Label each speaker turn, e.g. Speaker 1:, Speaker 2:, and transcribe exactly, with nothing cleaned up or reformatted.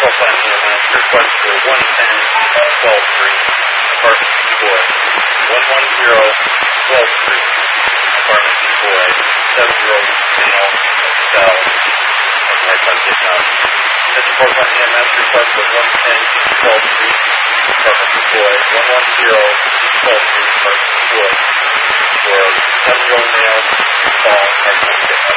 Speaker 1: Portland E M S, request for one ten twelfth Street, apartment two four. one one zero twelfth Street, apartment two four. seven zero male, cell, Northwest Vietnam. Mister Portland E M S, request for one ten twelfth Street, apartment two four. one one zero twelfth Street, apartment two four. For seven year old male, call, Northwest Vietnam.